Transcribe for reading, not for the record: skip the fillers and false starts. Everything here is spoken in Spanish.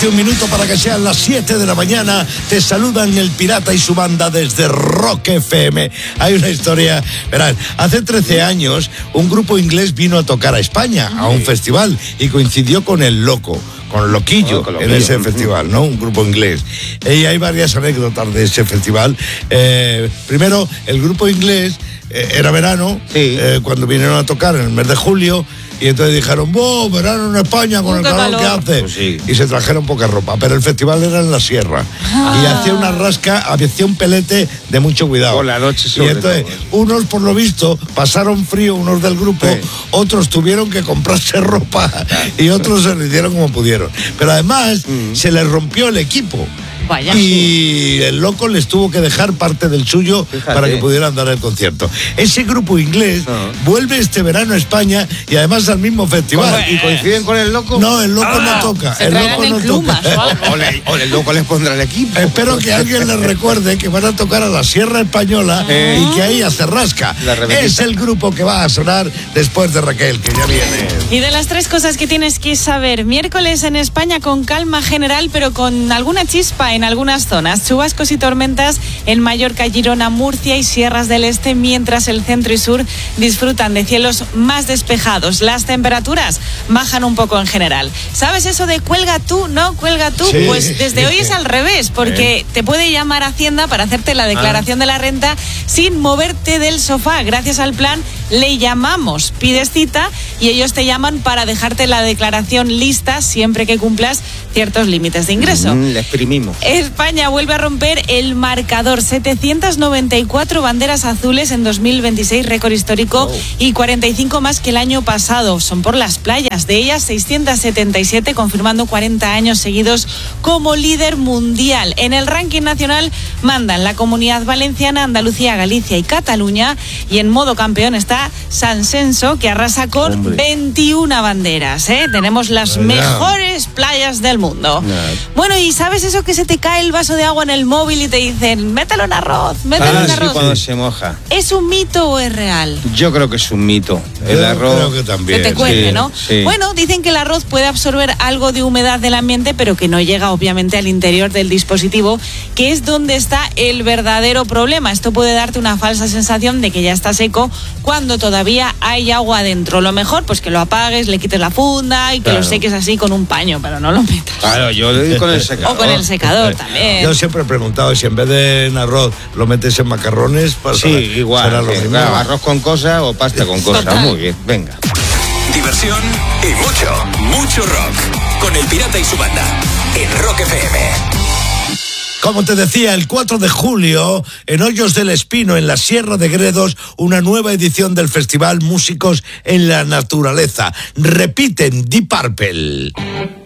Falta un minuto para que sean las 7 de la mañana. Te saludan el Pirata y su banda desde Rock FM. Hay una historia, verás, hace 13 años un grupo inglés vino a tocar a España, a un festival, y coincidió con El Loco, con Loquillo, en ese festival, ¿no? Un grupo inglés. Y hay varias anécdotas de ese festival. Primero, el grupo inglés, era verano, cuando vinieron a tocar en el mes de julio, y entonces dijeron, verano en España con el calor que hace. Pues sí. Y se trajeron poca ropa, pero el festival era en la sierra. Y hacía una rasca, hacía un pelete de mucho cuidado. Por la noche sobre Y entonces, todo. unos por lo visto pasaron frío, unos del grupo, otros tuvieron que comprarse ropa y otros se lo hicieron como pudieron. Pero además, se les rompió el equipo. Vaya. Y el Loco les tuvo que dejar parte del suyo para que pudieran dar el concierto. Ese grupo inglés vuelve este verano a España y además al mismo festival. ¿Y coinciden con El Loco? No, El Loco no toca. Se El traerán Loco no plumas, toca. O El Loco les pondrá el equipo. Espero que alguien les recuerde que van a tocar a la Sierra Española y que ahí hace rasca. Es el grupo que va a sonar después de Raquel, que ya viene. Y de las 3 cosas que tienes que saber, miércoles en España con calma general, pero con alguna chispa en algunas zonas. Chubascos y tormentas en Mallorca, Girona, Murcia y Sierras del Este, mientras el centro y sur disfrutan de cielos más despejados. Las temperaturas bajan un poco en general. ¿Sabes eso de cuelga tú, no cuelga tú? Sí. Pues desde hoy es al revés, porque te puede llamar Hacienda para hacerte la declaración de la renta sin moverte del sofá. Gracias al plan Le Llamamos. Pides cita y ellos te llaman para dejarte la declaración lista siempre que cumplas ciertos límites de ingreso. Le exprimimos. España vuelve a romper el marcador. 794 banderas azules en 2026, récord histórico, y 45 más que el año pasado. Son por las playas. De ellas, 677, confirmando 40 años seguidos como líder mundial. En el ranking nacional mandan la Comunidad Valenciana, Andalucía, Galicia y Cataluña. Y en modo campeón está San Censo, que arrasa con 21 banderas. Tenemos las mejores playas del mundo. Bueno, ¿y sabes eso que se te cae el vaso de agua en el móvil y te dicen, mételo en arroz, mételo en arroz? Sí, cuando se moja. ¿Es un mito o es real? Yo creo que es un mito. El arroz. Creo que también. Que te cuente, ¿no? Sí. Bueno, dicen que el arroz puede absorber algo de humedad del ambiente, pero que no llega obviamente al interior del dispositivo, que es donde está el verdadero problema. Esto puede darte una falsa sensación de que ya está seco cuando todavía hay agua dentro. Lo mejor, pues que lo apagues, le quites la funda y que lo seques así con un paño, pero no lo metas. Claro, yo le doy con el secador. O con el secador también. Yo siempre he preguntado si en vez de en arroz lo metes en macarrones. Pues sí, igual. Será lo mismo. Claro, arroz con cosas o pasta con cosas. Muy bien, venga. Diversión y mucho rock. Con el Pirata y su banda. En Rock FM. Como te decía, el 4 de julio, en Hoyos del Espino, en la Sierra de Gredos, una nueva edición del Festival Músicos en la Naturaleza. Repiten Deep Purple.